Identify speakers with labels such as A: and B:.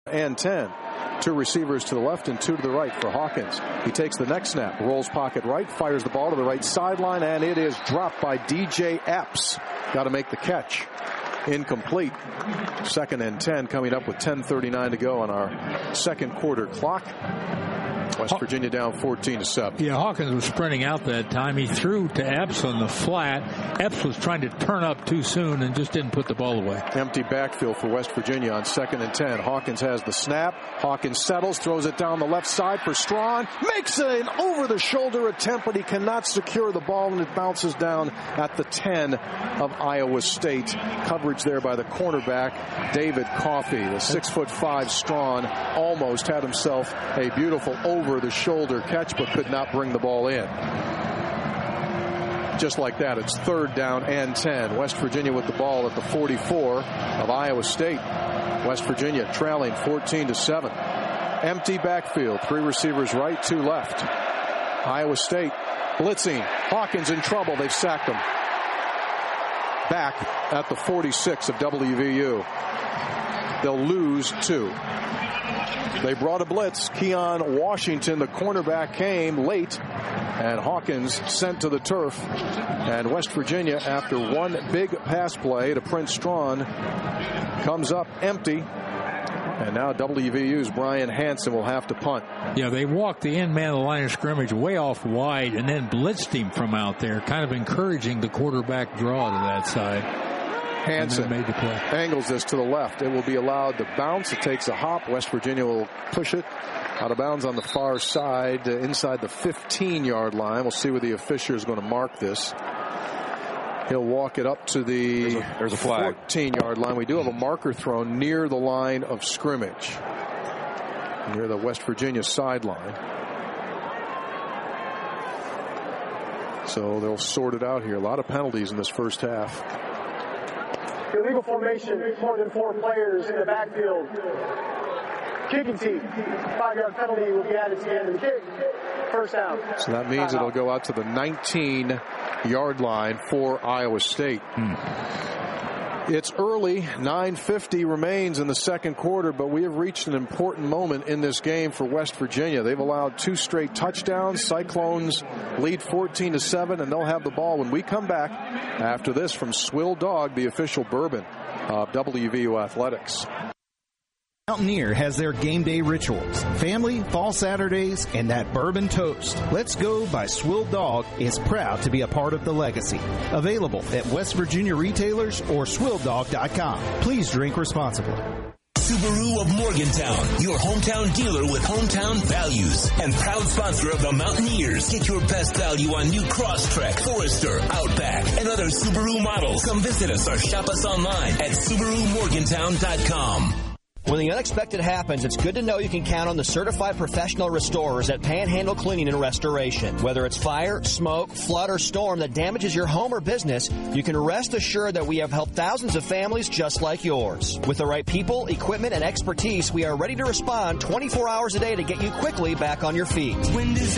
A: and 10. 2 receivers to the left and 2 to the right for Hawkins. He takes the next snap, rolls pocket right, fires the ball to the right sideline, and it is dropped by DJ Epps. Got to make the catch. Incomplete. 2nd and 10 coming up with 10:39 to go on our second quarter clock. West Virginia down 14-7.
B: Yeah, Hawkins was sprinting out that time. He threw to Epps on the flat. Epps was trying to turn up too soon and just didn't put the ball away.
A: Empty backfield for West Virginia on 2nd and 10. Hawkins has the snap. Hawkins settles, throws it down the left side for Strawn. Makes an over-the-shoulder attempt, but he cannot secure the ball, and it bounces down at the 10 of Iowa State. Coverage there by the cornerback, David Coffey. The 6'5" Strawn almost had himself a beautiful over-the-shoulder catch, but could not bring the ball in. Just like that, it's 3rd down and 10. West Virginia with the ball at the 44 of Iowa State. West Virginia trailing 14-7. Empty backfield. 3 receivers right, 2 left. Iowa State blitzing. Hawkins in trouble. They've sacked him. Back at the 46 of WVU. They'll lose 2. They brought a blitz. Keon Washington, the cornerback, came late, and Hawkins sent to the turf. And West Virginia, after one big pass play to Prince Strawn, comes up empty. And now WVU's Brian Hansen will have to punt.
B: Yeah, they walked the end man of the line of scrimmage way off wide and then blitzed him from out there, kind of encouraging the quarterback draw to that side.
A: Hansen
B: made the play.
A: Angles this to the left. It will be allowed to bounce. It takes a hop. West Virginia will push it out of bounds on the far side, inside the 15-yard line. We'll see where the official is going to mark this. He'll walk it up to the 14-yard line. We do have a marker thrown near the line of scrimmage, near the West Virginia sideline. So they'll sort it out here. A lot of penalties in this first half.
C: Illegal formation, more than 4 players in the backfield. Kicking team, 5-yard penalty will be added to the end of the kick. First down.
A: So that means it'll go out to the 19-yard line for Iowa State. It's early. 9:50 remains in the second quarter, but we have reached an important moment in this game for West Virginia. They've allowed 2 straight touchdowns. Cyclones lead 14-7, and they'll have the ball when we come back after this from Swill Dog, the official bourbon of WVU Athletics.
D: Mountaineer has their game day rituals, family, fall Saturdays, and that bourbon toast. Let's Go by Swill Dog is proud to be a part of the legacy. Available at West Virginia retailers or swilldog.com. Please drink responsibly.
E: Subaru of Morgantown, your hometown dealer with hometown values and proud sponsor of the Mountaineers. Get your best value on new Crosstrek, Forester, Outback, and other Subaru models. Come visit us or shop us online at SubaruMorgantown.com.
F: When the unexpected happens, it's good to know you can count on the certified professional restorers at Panhandle Cleaning and Restoration. Whether it's fire, smoke, flood, or storm that damages your home or business, you can rest assured that we have helped thousands of families just like yours. With the right people, equipment, and expertise, we are ready to respond 24 hours a day to get you quickly back on your feet.